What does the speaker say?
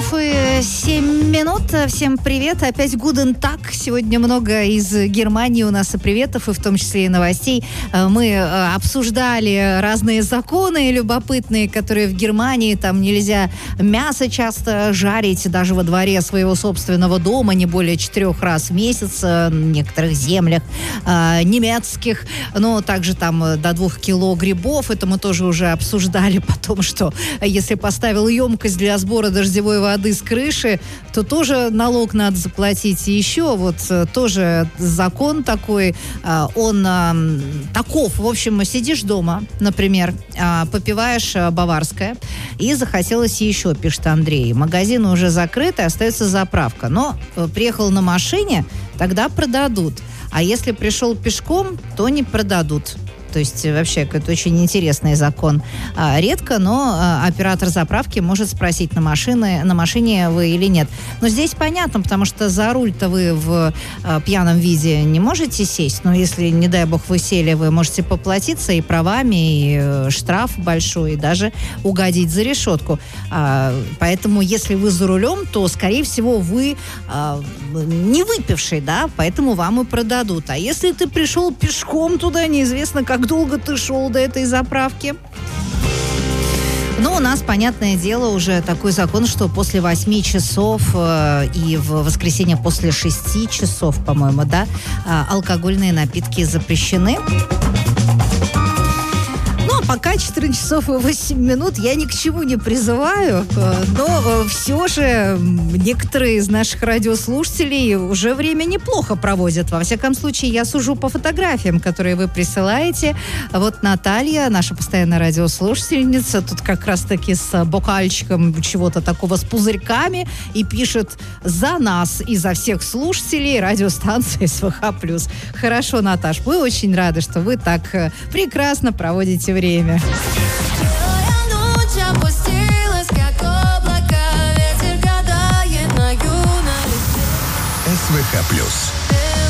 часов и 7 минут. Всем привет. Опять Guten Tag. Сегодня много из Германии у нас и приветов, и в том числе и новостей. Мы обсуждали разные законы любопытные, которые в Германии. Там нельзя мясо часто жарить даже во дворе своего собственного дома не более 4 раз в месяц в некоторых землях немецких. Но также там до 2 кило грибов. Это мы тоже уже обсуждали потом, что если поставил емкость для сбора дождевой воды с крыши, то тоже налог надо заплатить. И еще вот тоже закон такой, он таков. В общем, сидишь дома, например, попиваешь баварское, и захотелось еще, пишет Андрей. Магазины уже закрыты, остается заправка. Но приехал на машине, тогда продадут. А если пришел пешком, то не продадут. То есть вообще это очень интересный закон. Редко, но оператор заправки может спросить, на машине вы или нет. Но здесь понятно, потому что за руль-то вы в пьяном виде не можете сесть. Но если, не дай бог, вы сели, вы можете поплатиться и правами, и штраф большой, и даже угодить за решетку. Поэтому, если вы за рулем, то, скорее всего, вы не выпивший, да, поэтому вам и продадут. А если ты пришел пешком туда, неизвестно, как долго ты шел до этой заправки. Но у нас, понятное дело, уже такой закон, что после 8 часов и в воскресенье после 6 часов, по-моему, да, алкогольные напитки запрещены. Пока 14 часов и 8 минут я ни к чему не призываю, но все же некоторые из наших радиослушателей уже время неплохо проводят. Во всяком случае, я сужу по фотографиям, которые вы присылаете. Вот Наталья, наша постоянная радиослушательница, тут как раз-таки с бокальчиком чего-то такого, с пузырьками, и пишет за нас и за всех слушателей радиостанции СВХ+. Хорошо, Наташ, мы очень рады, что вы так прекрасно проводите время. СВХ+.